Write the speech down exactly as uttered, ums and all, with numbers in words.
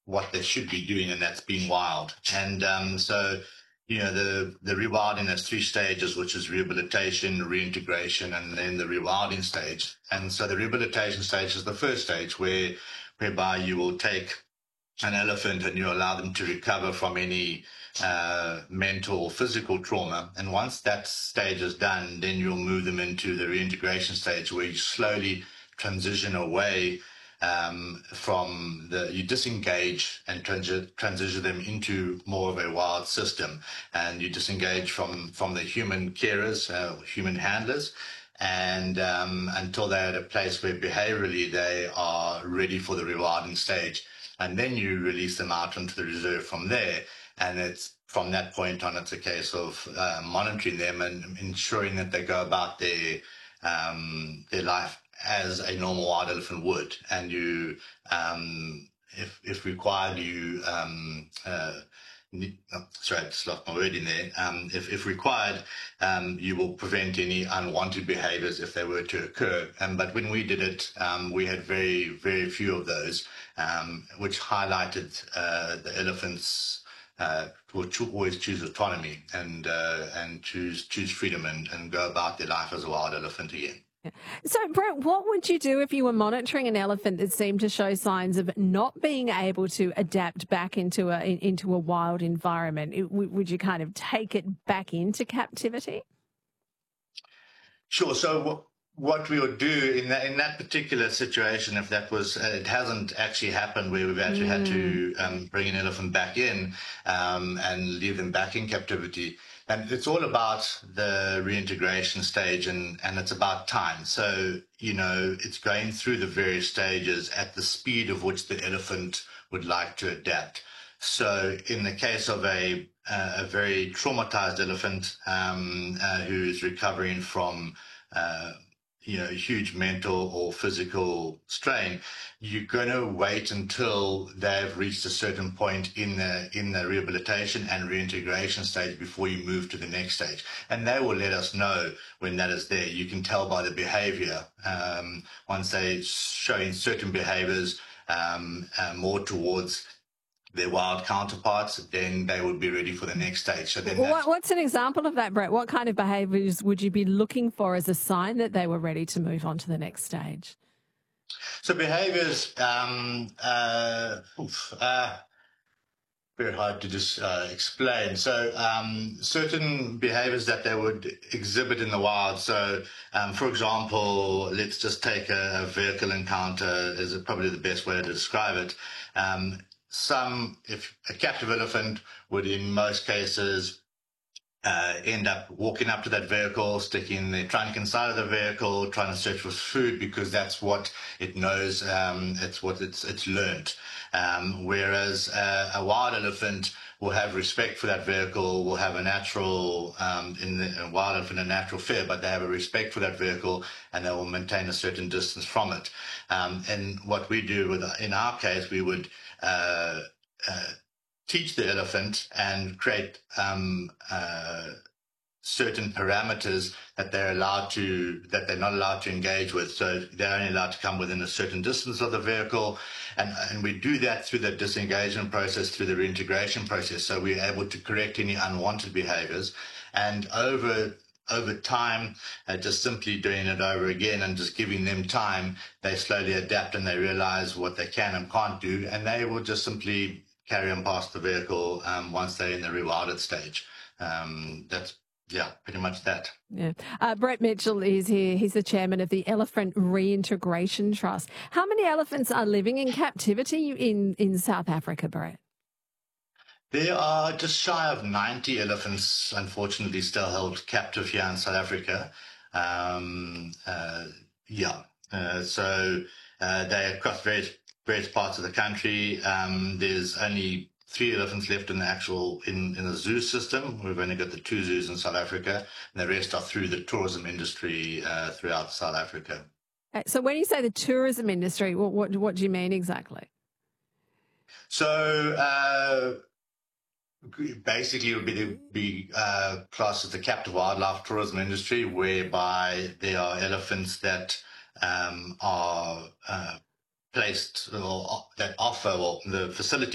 what they should be doing, and that's being wild. And um, so, you know, the, the rewilding has three stages, which is rehabilitation, reintegration, and then the rewilding stage. And so the rehabilitation stage is the first stage where, whereby you will take an elephant and you allow them to recover from any uh, mental or physical trauma. And once that stage is done, then you'll move them into the reintegration stage where you slowly transition away um, from the, you disengage and transi- transition them into more of a wild system. And you disengage from, from the human carers, uh, human handlers, and um, until they're at a place where behaviorally they are ready for the rewilding stage. And then you release them out into the reserve from there. And it's from that point on, it's a case of uh, monitoring them and ensuring that they go about their um, their life as a normal wild elephant would. And you, um, if if required, you um, uh, Oh, sorry, I just lost my word in there. Um, if, if required, um, you will prevent any unwanted behaviours if they were to occur. Um, but when we did it, um, we had very, very few of those, um, which highlighted uh, the elephants uh, will cho- always choose autonomy and uh, and choose choose freedom and, and go about their life as a wild elephant again. So, Brett, what would you do if you were monitoring an elephant that seemed to show signs of not being able to adapt back into a into a wild environment? It, would you kind of take it back into captivity? Sure. So what we would do in that in that particular situation, if that was, uh, it hasn't actually happened where we've actually mm. had to um, bring an elephant back in um, and leave them back in captivity. And it's all about the reintegration stage, and, and it's about time. So, you know, it's going through the various stages at the speed of which the elephant would like to adapt. So in the case of a, uh, a very traumatized elephant um, uh, who is recovering from uh, you know, huge mental or physical strain, you're going to wait until they've reached a certain point in the in the rehabilitation and reintegration stage before you move to the next stage. And they will let us know when that is there. You can tell by the behavior. Um, once they're showing certain behaviors um, uh, more towards their wild counterparts, then they would be ready for the next stage. So then what, what's an example of that, Brett? What kind of behaviours would you be looking for as a sign that they were ready to move on to the next stage? So behaviours, um, uh, oof, uh, very hard to just uh, explain. So um, certain behaviours that they would exhibit in the wild. So, um, for example, let's just take a, a vehicle encounter is probably the best way to describe it. Um, some, if a captive elephant would in most cases uh, end up walking up to that vehicle, sticking their trunk inside of the vehicle, trying to search for food because that's what it knows, um, it's what it's it's learned. Um, whereas uh, a wild elephant will have respect for that vehicle, will have a natural, um, in the a wild elephant, a natural fear, but they have a respect for that vehicle and they will maintain a certain distance from it. Um, and what we do with, in our case, we would uh, uh, teach the elephant and create um, uh, certain parameters that they're allowed to, that they're not allowed to engage with. So they're only allowed to come within a certain distance of the vehicle. And, and we do that through the disengagement process, through the reintegration process. So we're able to correct any unwanted behaviors. And over over time, uh, just simply doing it over again and just giving them time, they slowly adapt and they realize what they can and can't do. And they will just simply carry on past the vehicle um, once they're in the rewilded stage. Um, that's Yeah, pretty much that. Yeah. Uh, Brett Mitchell is here. He's the chairman of the Elephant Reintegration Trust. How many elephants are living in captivity in, in South Africa, Brett? There are just shy of ninety elephants, unfortunately, still held captive here in South Africa. Um, uh, yeah, uh, so uh, they're across various, various parts of the country. Um, there's only three elephants left in the actual in, in the zoo system. We've only got the two zoos in South Africa, and the rest are through the tourism industry uh, throughout South Africa. So when you say the tourism industry, what what, what do you mean exactly? So uh, basically, it would be, be uh, classed as the captive wildlife tourism industry, whereby there are elephants that um, are uh, placed or that offer, or the facility